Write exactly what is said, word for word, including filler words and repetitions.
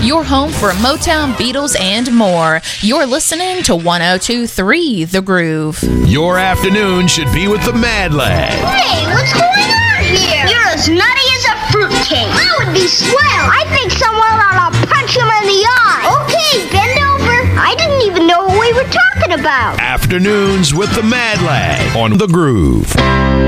your home for Motown, Beatles, and more. You're listening to one oh two point three The Groove. Your afternoon should be with the Mad Lad. Hey, what's going on here? You're as nutty as a fruitcake. That would be swell. I think someone ought to punch him in the eye. Okay, bend over. I didn't even know what we were talking about. Afternoons with the Mad Lad on The Groove.